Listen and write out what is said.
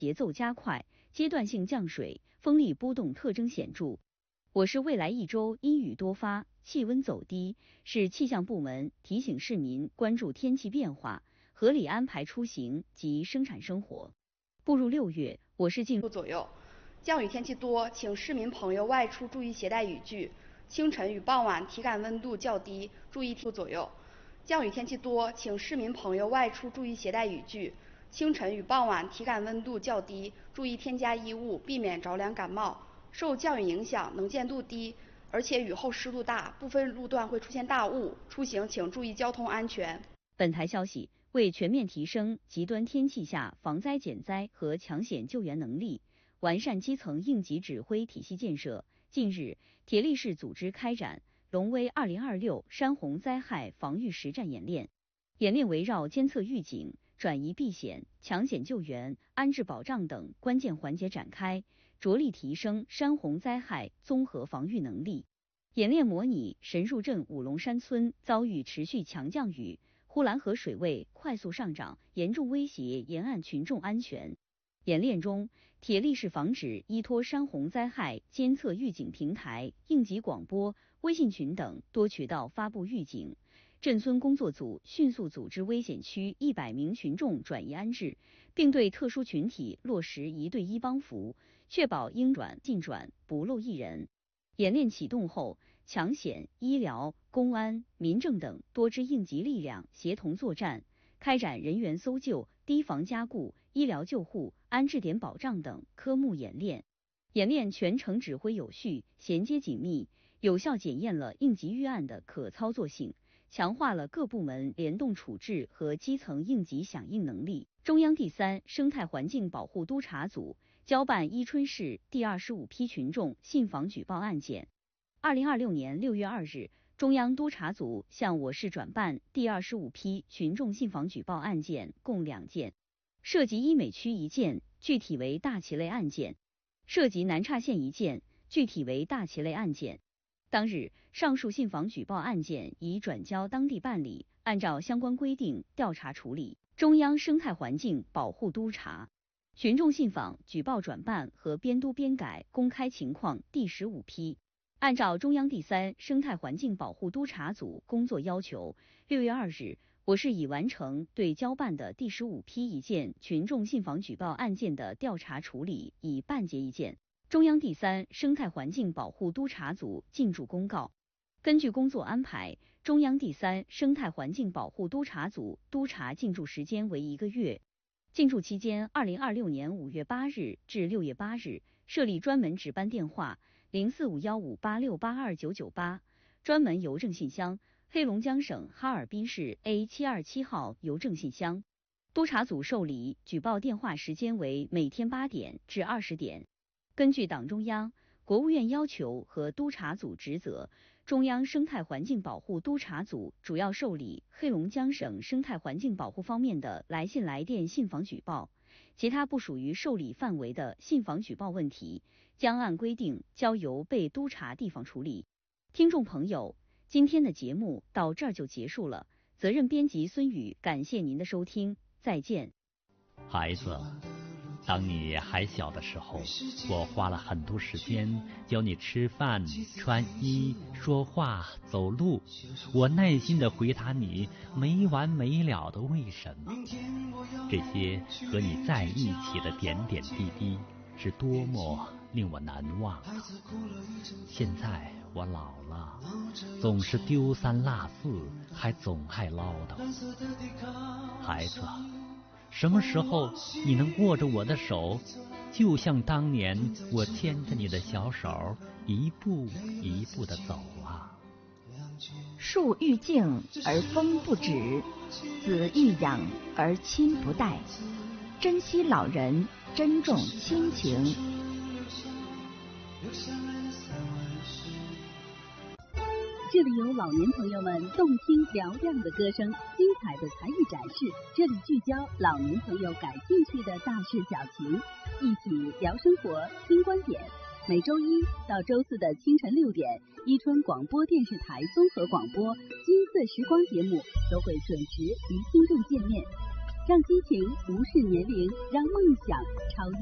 节奏加快，阶段性降水，风力波动特征显著。我市未来一周阴雨多发，气温走低，市气象部门提醒市民关注天气变化，合理安排出行及生产生活。步入6月，我市进入左右，降雨天气多，请市民朋友外出注意携带雨具。清晨与傍晚体感温度较低，注意左右。降雨天气多，请市民朋友外出注意携带雨具。清晨与傍晚体感温度较低，注意添加衣物，避免着凉感冒。受降雨影响，能见度低，而且雨后湿度大，部分路段会出现大雾，出行请注意交通安全。 本台消息，为全面提升极端天气下防灾减灾和抢险救援能力，完善基层应急指挥体系建设，近日，铁力市组织开展龙威2026山洪灾害防御实战演练。演练围绕监测预警、转移避险、抢险救援、安置保障等关键环节展开，着力提升山洪灾害综合防御能力。演练模拟神树镇五龙山村遭遇持续强降雨，呼兰河水位快速上涨，严重威胁沿岸群众安全。演练中，铁力市防指依托山洪灾害监测预警平台、应急广播、微信群等多渠道发布预警。镇村工作组迅速组织危险区100名群众转移安置，并对特殊群体落实1对1帮扶，确保应转尽转，不漏一人。演练启动后，抢险、医疗、公安、民政等多支应急力量协同作战，开展人员搜救、堤防加固、医疗救护、安置点保障等科目演练。演练全程指挥有序、衔接紧密，有效检验了应急预案的可操作性，强化了各部门联动处置和基层应急响应能力。中央第3生态环境保护督察组交办伊春市第25批群众信访举报案件。2026年6月2日，中央督察组向我市转办第25批群众信访举报案件共2件，涉及医美区1件，具体为大旗类案件；涉及南岔县1件，具体为大旗类案件。当日，上述信访举报案件已转交当地办理，按照相关规定调查处理。中央生态环境保护督察群众信访举报转办和编督编改公开情况第15批，按照中央第3生态环境保护督察组工作要求，6月2日，我市已完成对交办的第15批1件群众信访举报案件的调查处理，已办结1件。中央第3生态环境保护督察组进驻公告。根据工作安排，中央第3生态环境保护督察组督察进驻时间为1个月。进驻期间，2026年5月8日至6月8日，设立专门值班电话045158682998，专门邮政信箱黑龙江省哈尔滨市 A727号邮政信箱。督察组受理举报电话时间为每天8点至20点。根据党中央、国务院要求和督察组职责，中央生态环境保护督察组主要受理黑龙江省生态环境保护方面的来信来电信访举报，其他不属于受理范围的信访举报问题，将按规定交由被督察地方处理。听众朋友，今天的节目到这儿就结束了，责任编辑孙宇，感谢您的收听，再见。 孩子，当你还小的时候，我花了很多时间教你吃饭、穿衣、说话、走路。我耐心地回答你没完没了的为什么。这些和你在一起的点点滴滴，是多么令我难忘。现在我老了，总是丢三落四，还总爱唠叨。孩子，什么时候你能握着我的手，就像当年我牵着你的小手，一步一步地走啊。 树欲静而风不止，子欲养而亲不待。珍惜老人，珍重亲情。 这里有老年朋友们动听嘹亮的歌声，精彩的才艺展示，这里聚焦老年朋友感兴趣的大事小情，一起聊生活，听观点。每周一到周四的清晨6点，伊春广播电视台综合广播金色时光节目都会准时与听众见面。 让激情无视年龄，让梦想超越